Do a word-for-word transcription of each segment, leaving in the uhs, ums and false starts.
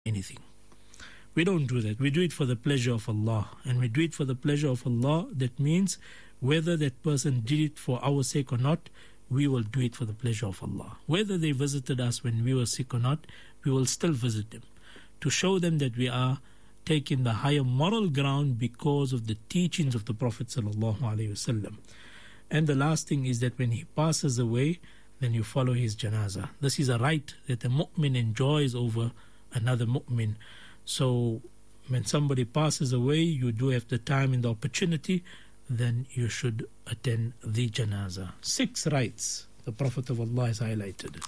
anything. We don't do that. We do it for the pleasure of Allah. And we do it for the pleasure of Allah. That means whether that person did it for our sake or not, we will do it for the pleasure of Allah. Whether they visited us when we were sick or not, we will still visit them to show them that we are taking the higher moral ground because of the teachings of the Prophet sallallahu alaihi wasallam. And the last thing is that when he passes away, then you follow his janazah. This is a right that a mu'min enjoys over another mu'min. So when somebody passes away, you do have the time and the opportunity, then you should attend the janazah. Six rights the Prophet of Allah has highlighted.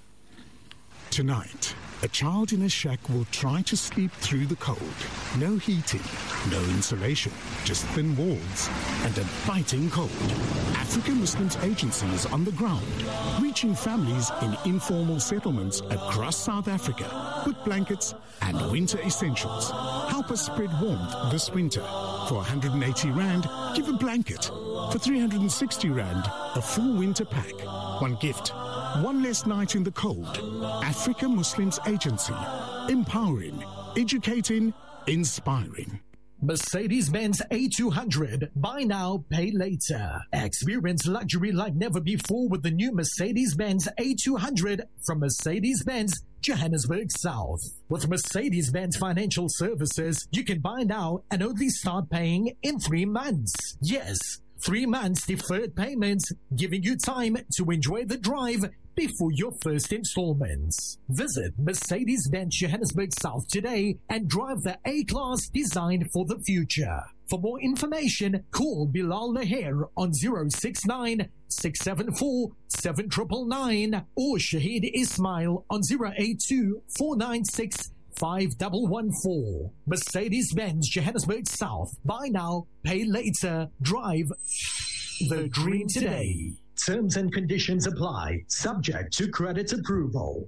Tonight, a child in a shack will try to sleep through the cold. No heating, no insulation, just thin walls and a biting cold. African Muslims Agency is on the ground, reaching families in informal settlements across South Africa with blankets and winter essentials. Help us spread warmth this winter. For one hundred eighty rand, give a blanket. For three hundred sixty rand, a full winter pack. One gift. One less night in the cold. Africa Muslims Agency. Empowering, educating, inspiring. Mercedes-Benz A two hundred. Buy now, pay later. Experience luxury like never before with the new Mercedes-Benz A two hundred from Mercedes-Benz Johannesburg South. With Mercedes-Benz Financial Services, you can buy now and only start paying in three months. Yes, three months deferred payments, giving you time to enjoy the drive before your first installments. Visit Mercedes-Benz Johannesburg South today and drive the A-Class designed for the future. For more information, call Bilal Laher on zero six nine, six seven four, seven nine nine nine or Shahid Ismail on zero eight two, four nine six, five one one four. Mercedes-Benz Johannesburg South. Buy now, pay later. Drive the dream today. Terms and conditions apply. Subject to credit approval.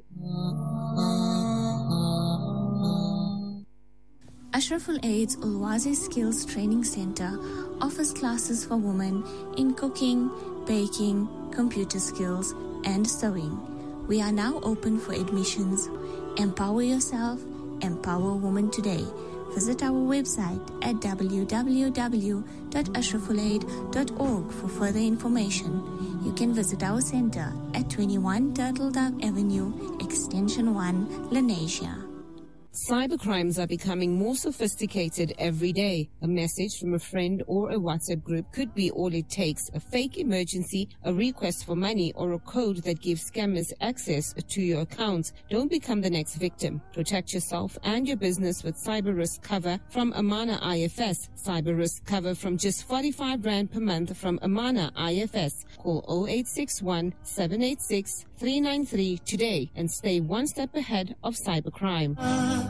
Ashraful Aid's Ulwazi Skills Training Center offers classes for women in cooking, baking, computer skills, and sewing. We are now open for admissions. Empower yourself, empower women today. Visit our website at w w w dot ashraful aid dot org for further information. You can visit our center at twenty-one Turtle Dove Avenue, Extension one, Lenasia. Cybercrimes are becoming more sophisticated every day. A message from a friend or a WhatsApp group could be all it takes. A fake emergency, a request for money, or a code that gives scammers access to your accounts. Don't become the next victim. Protect yourself and your business with cyber risk cover from Amana I F S. Cyber risk cover from just forty-five rand per month from Amana I F S. Call zero eight six one, seven eight six, three nine three today and stay one step ahead of cybercrime.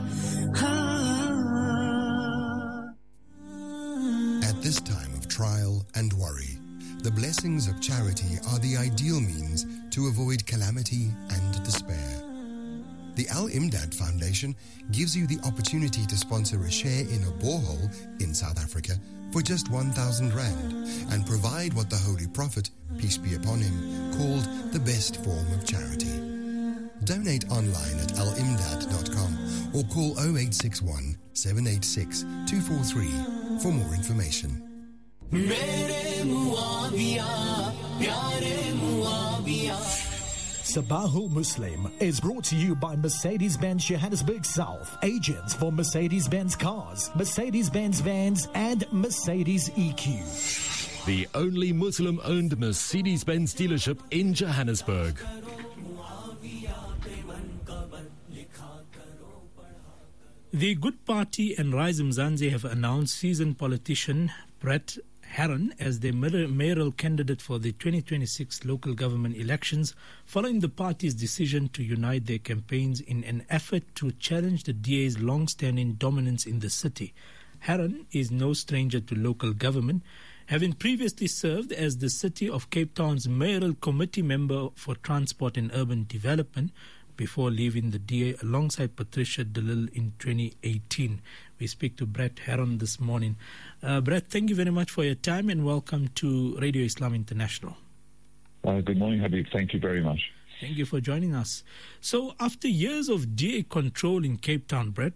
At this time of trial and worry, the blessings of charity are the ideal means to avoid calamity and despair. The Al-Imdad Foundation gives you the opportunity to sponsor a share in a borehole in South Africa for just one thousand rand and provide what the Holy Prophet, peace be upon him, called the best form of charity. Donate online at al imdad dot com or call zero eight six one, seven eight six, two four three for more information. Sabahul Muslim is brought to you by Mercedes-Benz Johannesburg South, agents for Mercedes-Benz cars, Mercedes-Benz vans, and Mercedes E Q. The only Muslim-owned Mercedes-Benz dealership in Johannesburg. The Good Party and Rise Mzansi have announced seasoned politician Brett Herron as their mayoral candidate for the twenty twenty-six local government elections, following the party's decision to unite their campaigns in an effort to challenge the D A's long-standing dominance in the city. Herron is no stranger to local government, having previously served as the City of Cape Town's mayoral committee member for transport and urban development, before leaving the D A alongside Patricia de Lille in twenty eighteen. We speak to Brett Herron this morning. Uh, Brett, thank you very much for your time and welcome to Radio Islam International. Uh, good morning, Habib. Thank you very much. Thank you for joining us. So, after years of D A control in Cape Town, Brett,